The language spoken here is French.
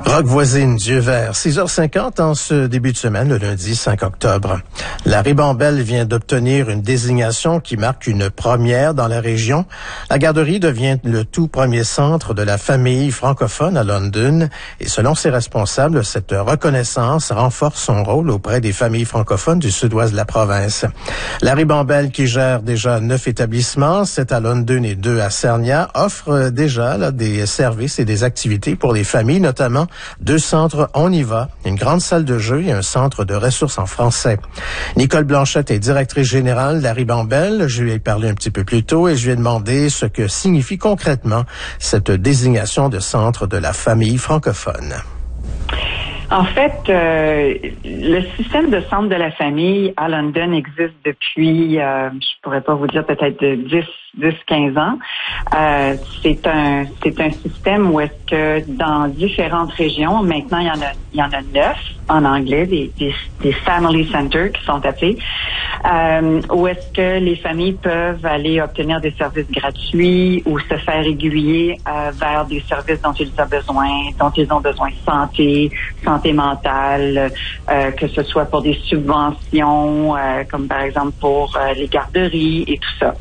Rock voisine, Dieu vert, 6h50 en ce début de semaine, le lundi 5 octobre. La Ribambelle vient d'obtenir une désignation qui marque une première dans la région. La garderie devient le tout premier centre de la famille francophone à London et selon ses responsables, cette reconnaissance renforce son rôle auprès des familles francophones du sud-ouest de la province. La Ribambelle, qui gère déjà 9 établissements, 7 à London et 2 à Sarnia, offre déjà des services et des activités pour les familles, notamment 2 centres On y va, une grande salle de jeu et un centre de ressources en français. Nicole Blanchette est directrice générale de la Ribambelle. Je lui ai parlé un petit peu plus tôt et je lui ai demandé ce que signifie concrètement cette désignation de centre de la famille francophone. En fait, le système de centre de la famille à London existe depuis, je pourrais pas vous dire peut-être de 10-15 ans. C'est un système où est-ce que dans différentes régions, maintenant il y en a 9 en anglais, des family centers qui sont appelés, où est-ce que les familles peuvent aller obtenir des services gratuits ou se faire aiguiller vers des services dont ils ont besoin santé mentale, que ce soit pour des subventions, comme par exemple pour les garderies et tout ça.